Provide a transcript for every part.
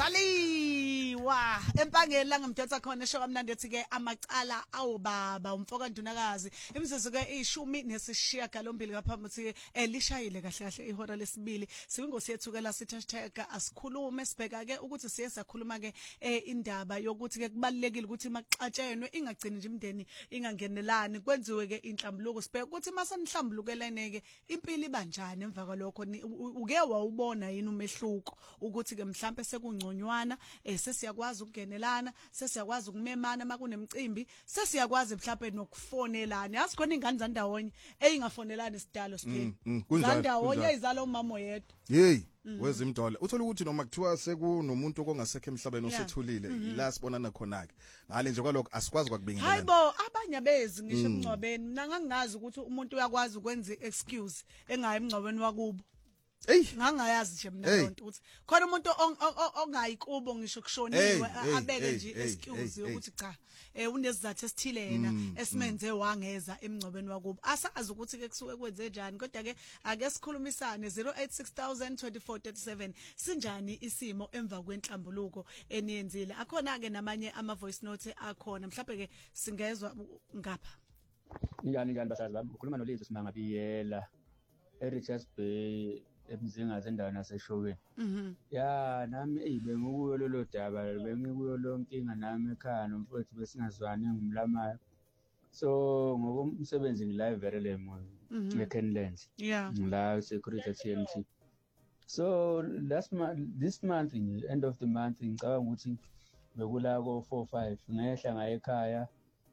Saliwa empangeni la ngemdetsa khona esho kamnandi ethi ke amacala awubaba umfoka Ndunakazi imizuzu ke 10:08 ngaphambi ukuthi lishayile kahle kahle ihora lesibili sikwingosi yethu ke la sithi #asikhulume sibheka ke ukuthi siye sakhuluma ke indaba yokuthi ke kubalekile ukuthi maqatshenwe ingagcini nje imndeni ingangenelani kwenziwe ke inhlambuluko sibheka ukuthi masenihlambulukelene ke impilo ibanjani emva kwalokho uke wawubona yini umehluko ukuthi ke mhlambe sekungconywana sesiyakwazi ukugenelana sesiyakwazi ukumemana makunemicimbi sesiyakwazi mhlambe nokufonelana yasikhona ingane zandawonye eyingafonelana isidalo siphini zandawonye izalo umama yedwa hey wezimdola uthola ukuthi noma kuthiwa sekunomuntu okongasekho emhlabeni osethulile la sibonana khona ke ngale nje kwaloko asikwazi kwakubingelela hayibo abanye bezi ngisho emncwabeni mina ngangazi ukuthi umuntu uyakwazi ukwenza excuse engayi emncwabeni wakubo ngangayazi nje mina lonto ukuthi khona umuntu ongayikubo ngisho kushoniwe abeke nje excuse ukuthi cha unesizathu esithile yena esimenze wangeza emncobeni wakubo asazi ukuthi ke kusuke kwenze njani kodwa ke ake sikhulumisane 08602437 sinjani isimo emva kwenhlambuluko eniyenzile akhona ke namanye ama voice note akhona mhlawumbe ke singezwa ngapha ngani basazi bami ukhuluma noLizo Simangabiyela eRichards Bay emzinga zendawo naseshowini ya nami bengikuyo lolo daba bengikuyo lonke inga nami ekhaya nomfowethu besingazwani ngumlamayo so ngokomsebenzi ngilive verelemo eKenlands la security TMT so this month end of the month ngicabanga ukuthi bekula ko 45 ngehla ngaye ekhaya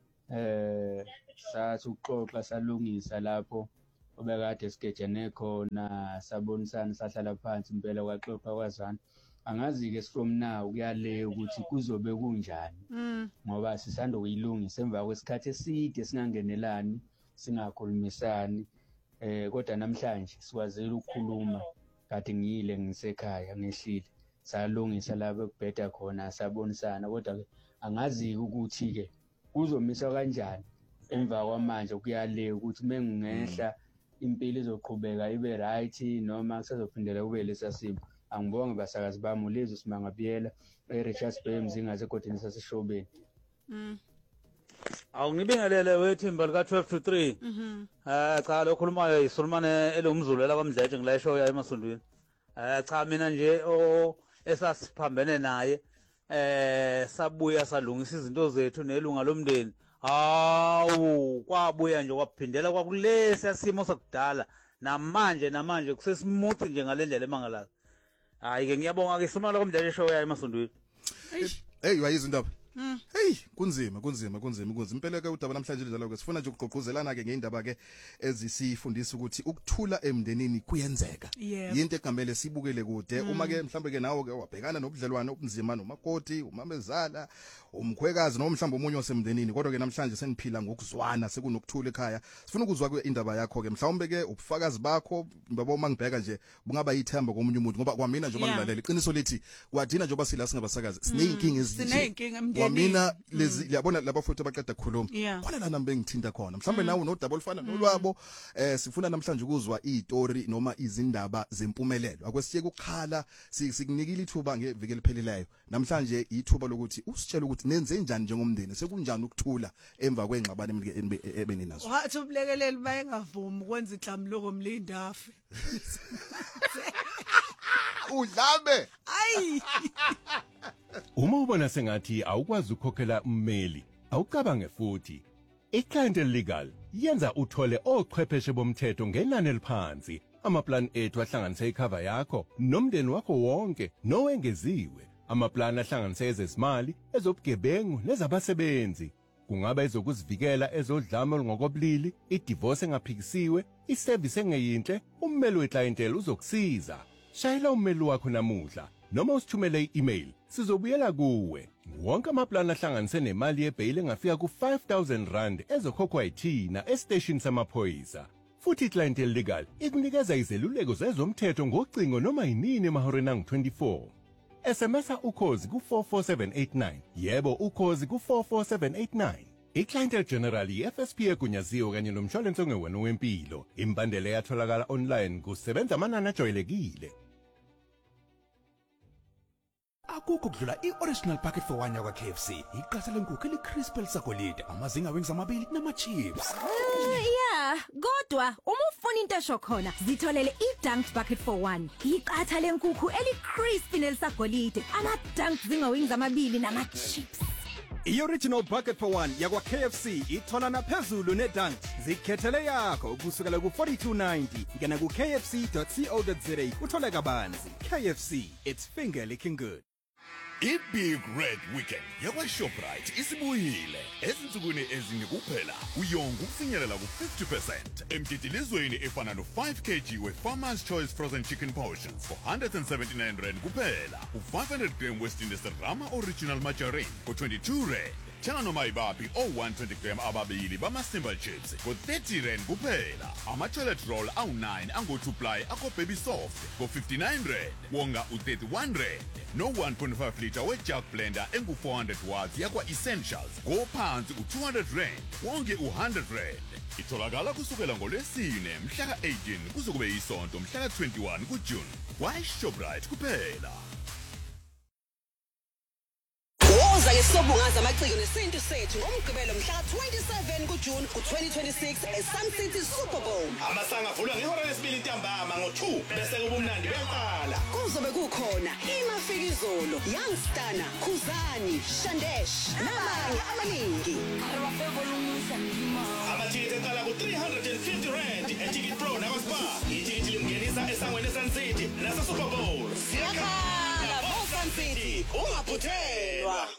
sathi ukuxoxa salungisa lapho obekade sikejene khona sabonisana sahlala phansi impela kwaxoxa kwazana angazi ke from now kuyale ukuthi kuzobe kunjani ngoba sisanda ukuyilungisa emva kwesikhathi eside singangenelani singakhulumisani kodwa namhlanje sikwazela ukukhuluma kade ngiyile ngisekhaya ngehlile salungisa lapho ekubheda khona sabonisana kodwa ke angazi ukuthi ke kuzomisa kanjani emva kwamanje kuyale ukuthi mengingehla impilo izoqhubeka ibe right noma kusazophindela kube lesasimo angibonge basakazi bami uLizo Simangabiyela eRichards Bay emzinga egodini saseshobeni awungibingelele wethimba lika 12 to 3 cha lo khulumayo iSulumane elomzulu la kwaMdletshe ngila show ya emasondweni cha mina nje esasiphambene naye sabuya salungisa izinto zethu nelunga lomndeni hawu kwabuya nje kwaphindela kwakulesi simo sakudala namanje kusesimuthi nje ngalendlela emangalazi hayi ke ngiyabonga ke Simangala kwaMdletshe show ya emasondweni hey wayizindaba hey kunzima impela ke udaba namhlanje njalo ke sifuna nje ukuqoqozelana ke ngeindaba ke ezisifundisa ukuthi ukuthula emndenini kuyenzeka into egamele sibukele kude uma ke mhlambe ke nawo ke wabhekana nobudlelwano obunzima nomakoti umamezala umkhwekazi noma mhlambe umunye wasemndenini kodwa ke namhlanje seniphila ngokuzwana sekunokuthula ekhaya sifuna ukuzwa ke indaba yakho ke mhlawumbe ke ubufakazi bakho babo mangibheka nje bungaba yithemba komunye umuntu ngoba kwamina nje bangilalela iqiniso lithi kwadina nje basila singabasakazi sineyinkinga ezinhle wamina lezi liyabona labafowethu abaqeda ukukhuluma khona la namba engithinta khona mhlambe nawe nodaba olufana nolwabo sifuna namhlanje ukuzwa izitori noma izindaba zempumelelo akwesiyeke ukukhala sikunikile ithuba ngeviki liphelileyo namhlanje ithuba lokuthi usitshele ukuthi nenze njani njengomndeni sekunjani ukuthula emva kwengxabano ebeninazo wathi ublekeleli bayengavumi ukwenza inhlambuluko mlindafi udlambe ayi uma ubona sengathi awukwazi ukukhokhela ummeli awucabange futhi iClientele Legal yenza uthole ochwepheshe bomthetho ngenani eliphansi amaplan ethu ahlanganisa icover yakho nomndeni wakho wonke nowengeziwe amaplan ahlanganisa ezezimali ezobugebengu nezabasebenzi kungaba ezokuzivikela ezodlame olungokobulili idivorce engaphikisiwe iservice engeyinhle ummeli weClientele uzokusiza shayela ummeli wakho namuhla noma usithumele i-email sizobuyela kuwe wonke amaplan ahlanganise nemali yebail engafika ku-5,000 rand ezokhokhwa yithina estation samaphoyisa futhi iClientele Legal ikunikeza izeluleko zezomthetho ngocingo noma yinini emahoreni angu-24 SMSa ukhozi ku44789 yebo ukhozi ku44789 iClientele General iFSP egunyaziwe kanye nomshwalense ongewena wempilo imbandela yatholakala online kusebenza amanani ajwayelekile akukho kudlula i-original bucket for 1 yakwa KFC iqatha lenkukhu eli-crisp elisagolide amazinga wings amabili nama-chips Yeah, kodwa uma ufuna into esho khona zitholele i-Dunked bucket for 1 iqatha lenkukhu eli-crispy nelisagolide ama-dunked zinga wings amabili nama-chips. I-original bucket for 1 yakwa KFC ithola naphezulu ne-Dunked zikhethele yakho kusukela ku-42.90 ngena ku-kfc.co.za uthole kabanzi. KFC, it's finger licking good. I-Big Red Weekend yakwa-Shoprite isibuyile ezinsukwini ezine kuphela uyonga ukufinyelela ku-50% emtitilizweni efana no-5 kg we-Farmer's Choice Frozen Chicken Portions for 179 rand kuphela u-500 gram West Indies Rama Original Margarine for 22 rand. Tshela noma ibaphi o-120 gram ababili bama-Simba chips for 30 rand kuphela. Ama-toilet roll awu-9 ango-2 ply ako-Baby Soft for 59 rand. Wonga u-31 rand. No 1.5 liter we-jug blender engu-400 watts yakwa-Essentials ngophansi u-200 rand. Wonke u-100 rand. Itholakala kusukela ngoLwesine mhla ka-18 kuze kube yisonto mhla ka-21 kuJune. Kwa-Shoprite kuphela. Woza yesobungaza amaciko nesintu sethu ngomgqibelo mhla ka-27 kuJune ku-2026 eSun City Super Bowl. Amasanga avulwa ngehora lesibili ntambama ngo-2 bese kube umnandi beyaqala. Kuzobe kukhona iMafikizolo, Youngstana, Khuzani, Shandesh nabanye abaningi. Amathikithi eqala ku-350 rand eTicket Pro nakwaSpar. Ithikithi limngenisa esangweni eSun City naseSuper Bowl. Siyakhala, Sun City, ungaphuthelwa.